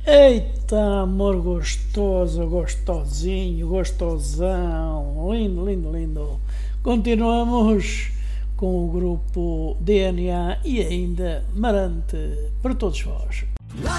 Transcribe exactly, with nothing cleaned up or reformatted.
Eita, amor gostoso, gostosinho, gostosão, lindo, lindo, lindo. Continuamos com o grupo D N A e ainda Marante para todos vós.